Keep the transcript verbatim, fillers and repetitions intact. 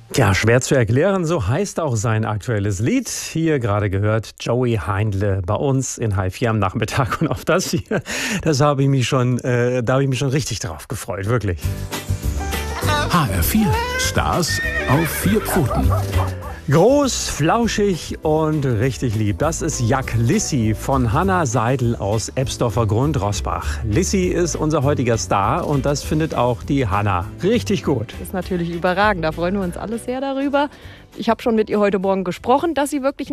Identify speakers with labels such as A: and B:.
A: Ja, schwer zu erklären, so heißt auch sein aktuelles Lied. Hier gerade gehört Joey Heindle bei uns in H vier am Nachmittag. Und auf das hier, das habe ich mich schon, äh, da habe ich mich schon richtig drauf gefreut, wirklich.
B: H R vier, Stars auf vier Pfoten.
A: Groß, flauschig und richtig lieb. Das ist Jack Lissi von Hanna Seidel aus Ebsdorfer Grund, Roßbach. Lissi ist unser heutiger Star und das findet auch die Hanna richtig gut.
C: Das ist natürlich überragend, da freuen wir uns alle sehr darüber. Ich habe schon mit ihr heute Morgen gesprochen, dass sie wirklich